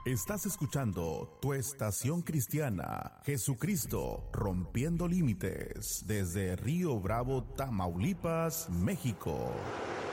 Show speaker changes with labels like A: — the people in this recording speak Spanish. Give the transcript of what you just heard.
A: Estás escuchando tu estación cristiana, Jesucristo rompiendo límites, desde Río Bravo, Tamaulipas, México.